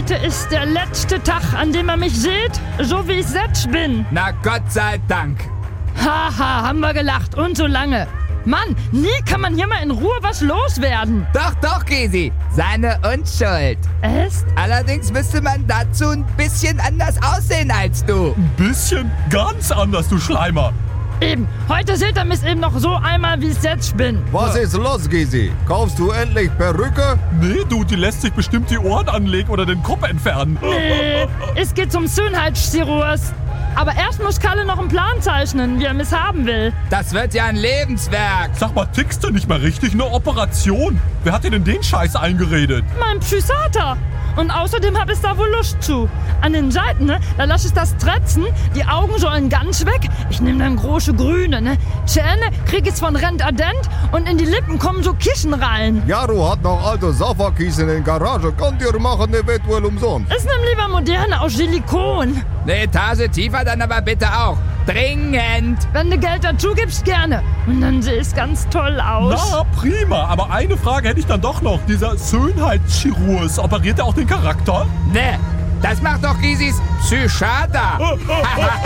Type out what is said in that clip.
Heute ist der letzte Tag, an dem ihr mich seht, so wie ich jetzt bin. Na Gott sei Dank. Haha, haben wir gelacht und so lange. Mann, nie kann man hier mal in Ruhe was loswerden. Doch, Gysi. Seine Unschuld. Echt? Allerdings müsste man dazu ein bisschen anders aussehen als du. Ein bisschen ganz anders, du Schleimer. Eben, heute seht ihr mich eben noch so einmal, wie ich jetzt bin. Was ist los, Gysi? Kaufst du endlich Perücke? Nee, du, die lässt sich bestimmt die Ohren anlegen oder den Kopf entfernen. Nee, es geht zum Schönheitschirurg. Aber erst muss Kalle noch einen Plan zeichnen, wie er mich haben will. Das wird ja ein Lebenswerk. Sag mal, tickst du nicht mal richtig? Eine Operation? Wer hat dir denn den Scheiß eingeredet? Mein Psychiater. Und außerdem hab ich da wohl Lust zu. An den Seiten, ne, da lass ich das tretzen. Die Augen sollen ganz weg. Ich nehme dann große Grüne, ne. Zähne krieg ich von Rent-A-Dent und in die Lippen kommen so Kissen rein. Jaro hat noch alte Sofakissen in der Garage. Könnt ihr machen, eventuell umsonst. Ich nehm lieber moderne aus Silikon. Eine Etage tiefer dann aber bitte auch. Dringend. Wenn du Geld dazu gibst, gerne. Und dann sehe ich ganz toll aus. Na, prima. Aber eine Frage hätte ich dann doch noch. Dieser Schönheitschirurg, operiert er auch den Charakter? Ne, das macht doch Gysis Psychiater.